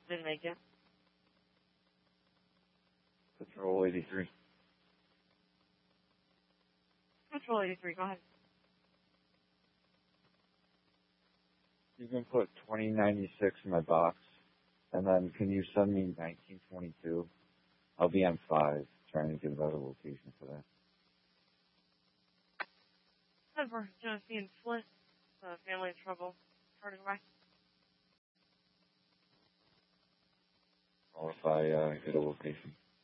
Didn't make it. Patrol 83. Control 83, go ahead. You can put 2096 in my box, and then can you send me 1922? I'll be on 5, trying to get another location for that. Denver, Genesee and Flint. Family trouble. Turning right. Or if I get a location.